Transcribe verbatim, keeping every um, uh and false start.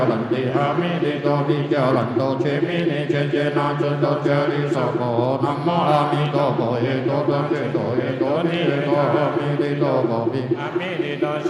ลันติอามิลิโตดิเจลันโตเชมินิเชเจนะจุโตเจริสโกนัมโมอามิโตโกเอโตตังเจโตเอโตนิเอโตอามิลิโตโกปิอามิลิโต